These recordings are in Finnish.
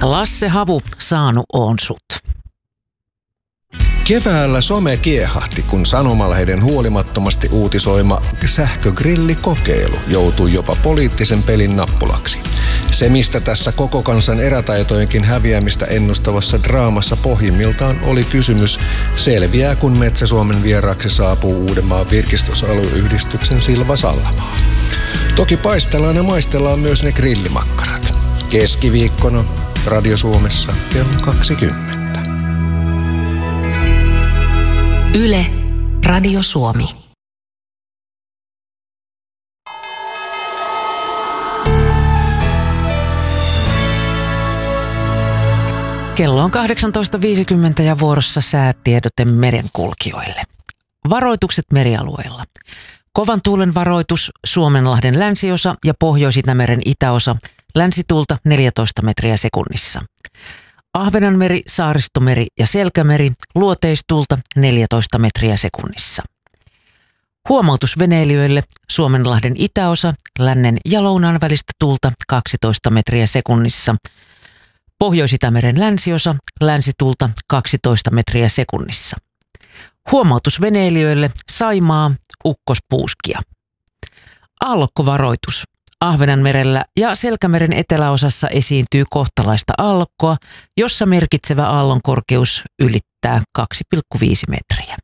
Lasse Havu, saanu oon sut. Keväällä some kiehahti, kun sanomalehden huolimattomasti uutisoima sähkögrillikokeilu joutui jopa poliittisen pelin nappulaksi. Se, mistä tässä koko kansan erätaitojenkin häviämistä ennustavassa draamassa pohjimmiltaan oli kysymys, selviää kun Metsä-Suomen vieraaksi saapuu Uudenmaan virkistysalueyhdistyksen Silva Sallamaa. Toki paistellaan ja maistellaan myös ne grillimakkarat. Keskiviikkona Radio Suomessa kello 20. Yle, Radio Suomi. Kello on 18.50 ja vuorossa säätiedote merenkulkijoille. Varoitukset merialueilla. Kovan tuulen varoitus Suomenlahden länsiosa ja Pohjois-Itämeren itäosa, länsituulta 14 metriä sekunnissa. Ahvenanmeri, Saaristomeri ja Selkämeri, luoteistuulta 14 metriä sekunnissa. Huomautus veneilijöille, Suomenlahden itäosa, lännen ja lounaan välistä tuulta 12 metriä sekunnissa. Pohjois-Itämeren länsiosa, länsituulta 12 metriä sekunnissa. Huomautus veneilijöille, Saimaa, ukkospuuskia. Aallokkovaroitus. Ahvenanmerellä ja Selkämeren eteläosassa esiintyy kohtalaista aallokkoa, jossa merkitsevä aallonkorkeus ylittää 2,5 metriä.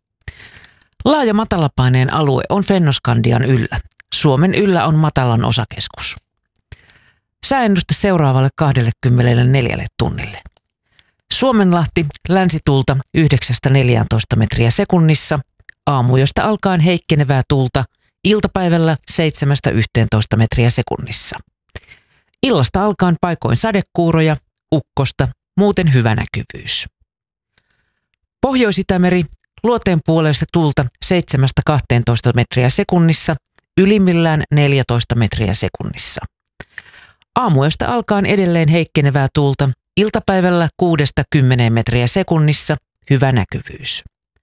Laaja matalapaineen alue on Fennoskandian yllä. Suomen yllä on matalan osakeskus. Sääennuste seuraavalle 24 tunnille. Suomenlahti länsituulta 9-14 metriä sekunnissa, aamuyöstä alkaen heikkenevää tuulta, iltapäivällä 7-11 metriä sekunnissa. Illasta alkaen paikoin sadekuuroja, ukkosta, muuten hyvä näkyvyys. Pohjois-Itämeri, luoteen puolesta tuulta 7-12 metriä sekunnissa, ylimmillään 14 metriä sekunnissa. Aamuyöstä alkaen edelleen heikkenevää tuulta, iltapäivällä 6-10 metriä sekunnissa, hyvä näkyvyys.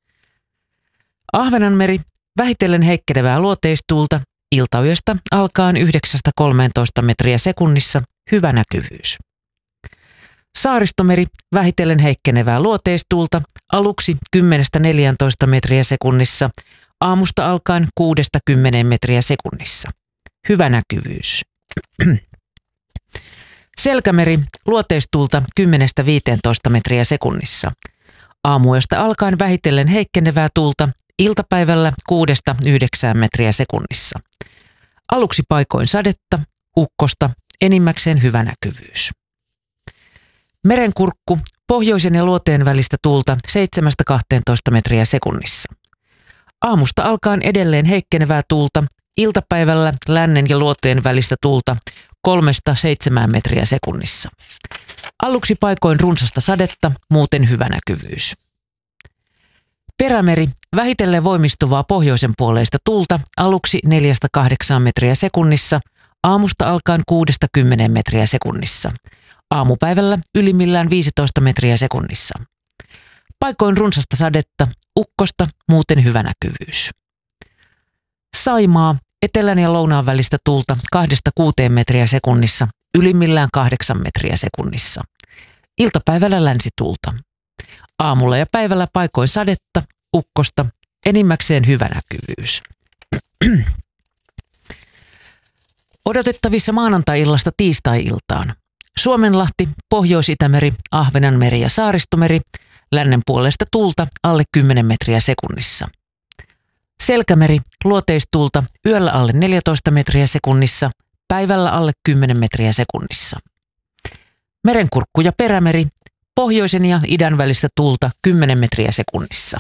Ahvenanmeri, vähitellen heikkenevää luoteistuulta, iltayöstä alkaen 9-13 metriä sekunnissa, hyvä näkyvyys. Saaristomeri, vähitellen heikkenevää luoteistuulta, aluksi 10-14 metriä sekunnissa, aamusta alkaen 6-10 metriä sekunnissa, hyvä näkyvyys. Selkämeri, luoteistuulta 10-15 metriä sekunnissa, aamuyöstä alkaen vähitellen heikkenevää tuulta, iltapäivällä 6-9 metriä sekunnissa. Aluksi paikoin sadetta, ukkosta, enimmäkseen hyvä näkyvyys. Merenkurkku, pohjoisen ja luoteen välistä tuulta 7-12 metriä sekunnissa. Aamusta alkaen edelleen heikkenevää tuulta, iltapäivällä lännen ja luoteen välistä tuulta 3-7 metriä sekunnissa. Aluksi paikoin runsasta sadetta, muuten hyvä näkyvyys. Perämeri, vähitellen voimistuvaa pohjoisen puoleista tuulta, aluksi 4-8 metriä sekunnissa, aamusta alkaen 6-10 metriä sekunnissa. Aamupäivällä ylimmillään 15 metriä sekunnissa. Paikoin runsasta sadetta, ukkosta, muuten hyvä näkyvyys. Saimaa, etelän ja lounaan välistä tuulta 2-6 metriä sekunnissa, ylimmillään 8 metriä sekunnissa. Iltapäivällä länsituulta. Aamulla ja päivällä paikoin sadetta, ukkosta, enimmäkseen hyvä näkyvyys. Odotettavissa maanantai-illasta tiistai-iltaan. Suomenlahti, Pohjois-Itämeri, Ahvenanmeri ja Saaristomeri, lännen puolesta tuulta alle 10 metriä sekunnissa. Selkämeri, luoteistuulta yöllä alle 14 metriä sekunnissa, päivällä alle 10 metriä sekunnissa. Merenkurkku ja Perämeri, pohjoisen ja idän välistä tuulta 10 metriä sekunnissa.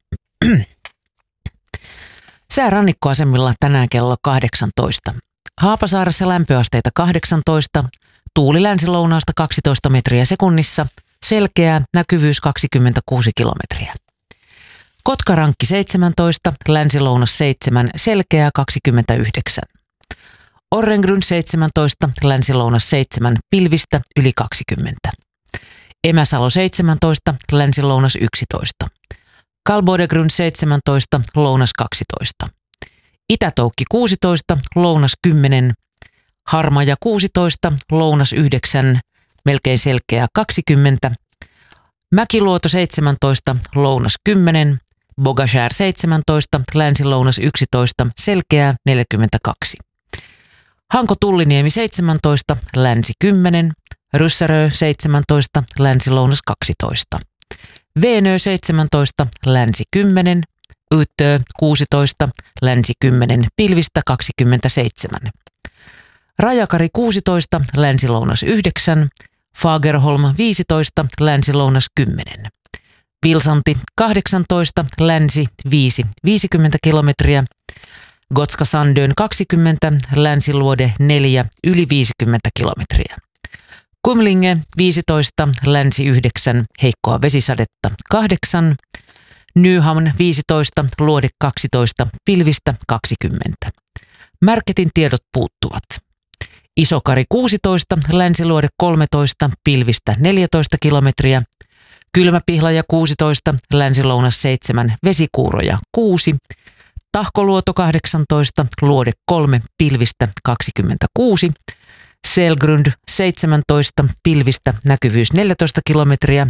Sää rannikkoasemilla tänään kello 18. Haapasaaressa lämpöasteita 18, tuuli länsilounaasta 12 metriä sekunnissa, selkeää, näkyvyys 26 kilometriä. Kotkarankki 17, länsilounas 7, selkeää 29. Orrengryn 17, länsilounas 7, pilvistä yli 20. Emäsalo 17, länsilounas 11. Kalbodegryn 17, lounas 12. Itätoukki 16, lounas 10. Harmaja 16, lounas 9. melkein selkeää 20, Mäkiluoto 17, lounas 10, Bogashär 17, länsi-lounas 11, selkeää 42. Hanko-Tulliniemi 17, länsi 10, Ryssärö 17, länsi-lounas 12. Veenö 17, länsi 10, Yttö 16, länsi 10, pilvistä 27. Rajakari 16, länsi-lounas 9, Fagerholm 15, länsi-lounas 10. Vilsanti 18, länsi 5, 50 kilometriä. Gotska-Sandön 20, länsiluode 4, yli 50 kilometriä. Kumlinge 15, länsi 9, heikkoa vesisadetta 8. Nyhamn 15, luode 12, pilvistä 20. Märketin tiedot puuttuvat. Isokari 16, länsiluode 13, pilvistä 14 kilometriä. Kylmäpihlaja 16, länsi-lounas 7, vesikuuroja 6. Tahkoluoto 18, luode 3, pilvistä 26. Selgrund 17, pilvistä näkyvyys 14 kilometriä.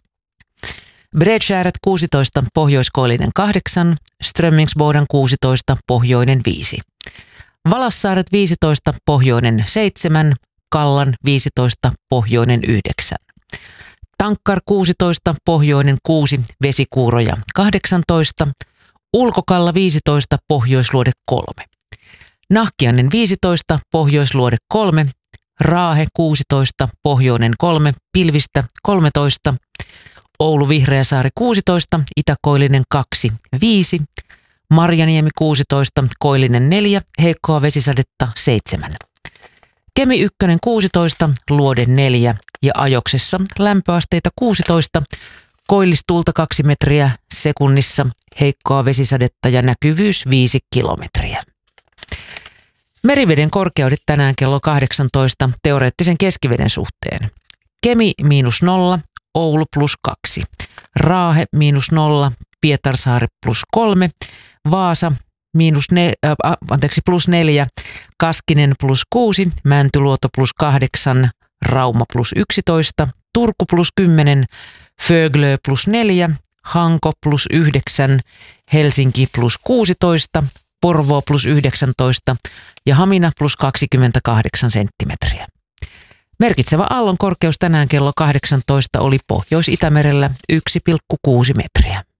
Bredskäret 16, pohjoiskoillinen 8, Strömmingsboden 16, pohjoinen 5. Valassaaret 15, pohjoinen 7, Kallan 15, pohjoinen 9. Tankkar 16, pohjoinen 6, vesikuuroja 18, Ulkokalla 15, pohjoisluode 3. Nahkiainen 15, pohjoisluode 3, Raahe 16, pohjoinen 3, pilvistä 13, Oulu Vihreäsaari 16, Itäkoillinen 2, 5, Marjaniemi 16, koillinen 4, heikkoa vesisadetta 7. Kemi 1 16, luode 4 ja Ajoksessa lämpöasteita 16, koillistuulta 2 metriä sekunnissa, heikkoa vesisadetta ja näkyvyys 5 kilometriä. Meriveden korkeudet tänään kello 18 teoreettisen keskiveden suhteen. Kemi -0, Oulu +2, Raahe -0, Pietarsaari +3, Vaasa +4, Kaskinen +6, Mäntyluoto +8, Rauma +11, Turku +10, Föglö +4, Hanko +9, Helsinki +16, Porvoo +19 ja Hamina +28 senttimetriä. Merkitsevä aallon korkeus tänään kello 18 oli Pohjois-Itämerellä 1,6 metriä.